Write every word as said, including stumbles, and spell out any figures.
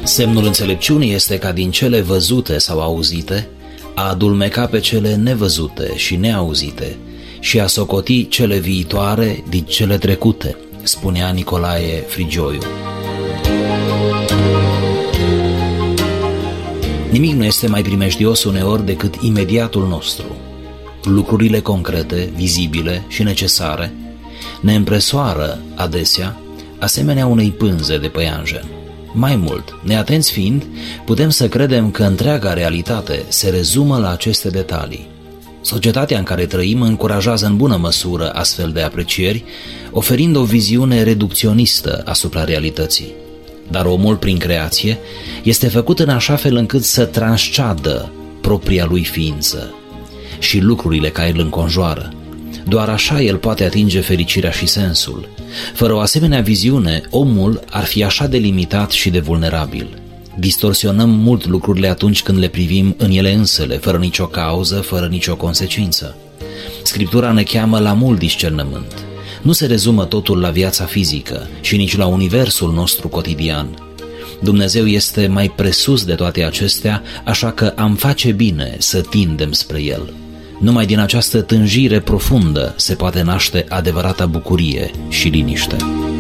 Semnul înțelepciunii este ca din cele văzute sau auzite a adulmeca pe cele nevăzute și neauzite și a socoti cele viitoare din cele trecute, spunea Nicolae Frigioiu. Nimic nu este mai primejdios uneori decât imediatul nostru. Lucrurile concrete, vizibile și necesare ne împresoară adesea asemenea unei pânze de păianjen. Mai mult, neatenți fiind, putem să credem că întreaga realitate se rezumă la aceste detalii. Societatea în care trăim încurajează în bună măsură astfel de aprecieri, oferind o viziune reducționistă asupra realității. Dar omul, prin creație, este făcut în așa fel încât să transceadă propria lui ființă și lucrurile care îl înconjoară. Doar așa el poate atinge fericirea și sensul. Fără o asemenea viziune, omul ar fi așa de limitat și de vulnerabil. Distorsionăm mult lucrurile atunci când le privim în ele însele, fără nicio cauză, fără nicio consecință. Scriptura ne cheamă la mult discernământ. Nu se rezumă totul la viața fizică și nici la universul nostru cotidian. Dumnezeu este mai presus de toate acestea, așa că am face bine să tindem spre El. Numai din această tânjire profundă se poate naște adevărata bucurie și liniște.